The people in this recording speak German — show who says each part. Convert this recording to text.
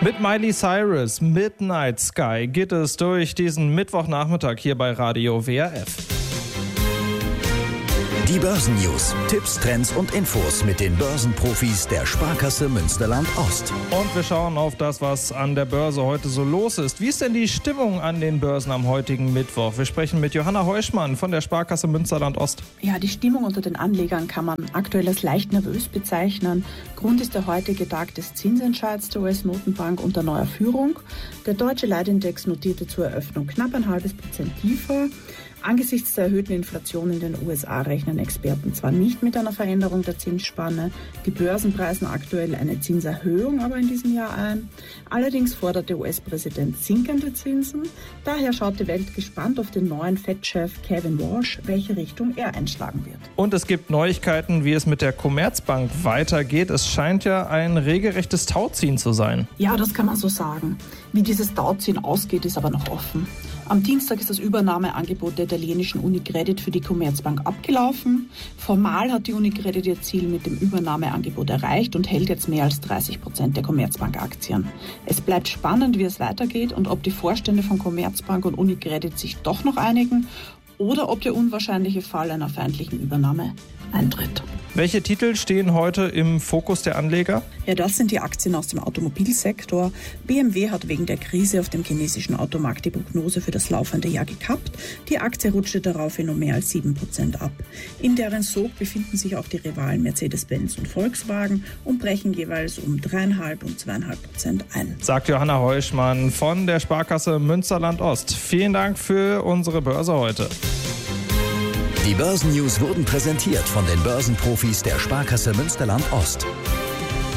Speaker 1: Mit Miley Cyrus, Midnight Sky, geht es durch diesen Mittwochnachmittag hier bei Radio WRF.
Speaker 2: Die Börsennews, Tipps, Trends und Infos mit den Börsenprofis der Sparkasse Münsterland-Ost.
Speaker 1: Und wir schauen auf das, was an der Börse heute so los ist. Wie ist denn die Stimmung an den Börsen am heutigen Mittwoch? Wir sprechen mit Johanna Heuschmann von der Sparkasse Münsterland-Ost.
Speaker 3: Ja, die Stimmung unter den Anlegern kann man aktuell als leicht nervös bezeichnen. Grund ist der heutige Tag des Zinsentscheids der US-Notenbank unter neuer Führung. Der deutsche Leitindex notierte zur Eröffnung knapp 0,5% tiefer. Angesichts der erhöhten Inflation in den USA rechnen Experten zwar nicht mit einer Veränderung der Zinsspanne, die Börsen preisen aktuell eine Zinserhöhung aber in diesem Jahr ein. Allerdings fordert der US-Präsident sinkende Zinsen. Daher schaut die Welt gespannt auf den neuen Fed-Chef Kevin Walsh, welche Richtung er einschlagen wird.
Speaker 1: Und es gibt Neuigkeiten, wie es mit der Commerzbank weitergeht. Es scheint ja ein regelrechtes Tauziehen zu sein.
Speaker 3: Ja, das kann man so sagen. Wie dieses Tauziehen ausgeht, ist aber noch offen. Am Dienstag ist das Übernahmeangebot der italienischen Unicredit für die Commerzbank abgelaufen. Formal hat die Unicredit ihr Ziel mit dem Übernahmeangebot erreicht und hält jetzt mehr als 30% der Commerzbank-Aktien. Es bleibt spannend, wie es weitergeht und ob die Vorstände von Commerzbank und Unicredit sich doch noch einigen oder ob der unwahrscheinliche Fall einer feindlichen Übernahme eintritt.
Speaker 1: Welche Titel stehen heute im Fokus der Anleger?
Speaker 3: Ja, das sind die Aktien aus dem Automobilsektor. BMW hat wegen der Krise auf dem chinesischen Automarkt die Prognose für das laufende Jahr gekappt. Die Aktie rutschte daraufhin um mehr als 7% ab. In deren Sog befinden sich auch die Rivalen Mercedes-Benz und Volkswagen und brechen jeweils um 3,5% und 2,5% ein.
Speaker 1: Sagt Johanna Heuschmann von der Sparkasse Münsterland-Ost. Vielen Dank für unsere Börse heute.
Speaker 2: Die Börsennews wurden präsentiert von den Börsenprofis der Sparkasse Münsterland-Ost.